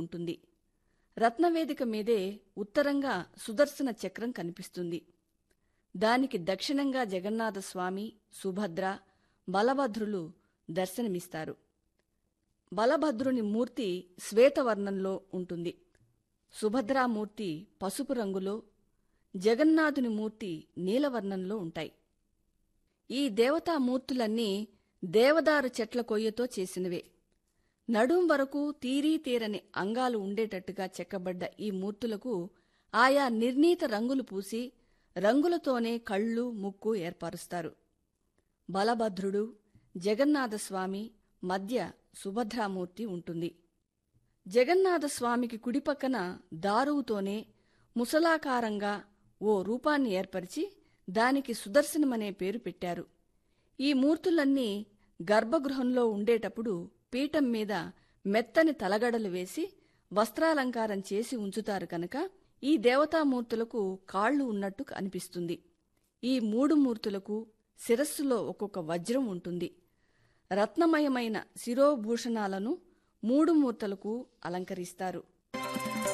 ఉంటుంది. రత్నవేదిక మీదే ఉత్తరంగా సుదర్శన చక్రం కనిపిస్తుంది. దానికి దక్షిణంగా జగన్నాథస్వామి, సుభద్ర, బలభద్రులు దర్శనమిస్తారు. బలభద్రుని మూర్తి శ్వేతవర్ణంలో ఉంటుంది. సుభద్రామూర్తి పసుపు రంగులో, జగన్నాథుని మూర్తి నీలవర్ణంలో ఉంటాయి. ఈ దేవతామూర్తులన్నీ దేవదారు చెట్ల కొయ్యతో చేసినవే. నడుం వరకు తీరని అంగాలు ఉండేటట్టుగా చెక్కబడ్డ ఈ మూర్తులకు ఆయా నిర్ణీత రంగులు పూసి రంగులతోనే కళ్ళు, ముక్కు ఏర్పరుస్తారు. బలభద్రుడు, జగన్నాథస్వామి మధ్య సుభద్రామూర్తి ఉంటుంది. జగన్నాథస్వామికి కుడిపక్కన దారువుతోనే ముసలాకారంగా ఓ రూపాన్ని ఏర్పరిచి దానికి సుదర్శనమనే పేరు పెట్టారు. ఈ మూర్తులన్నీ గర్భగృహంలో ఉండేటప్పుడు పీఠం మీద మెత్తని తలగడలు వేసి వస్త్రాలంకారం చేసి ఉంచుతారు కనుక ఈ దేవతామూర్తులకు కాళ్లు ఉన్నట్టు అనిపిస్తుంది. ఈ మూడు మూర్తులకు శిరస్సులో ఒక్కొక్క వజ్రం ఉంటుంది. రత్నమయమైన శిరోభూషణాలను మూడు మూర్తులకు అలంకరిస్తారు.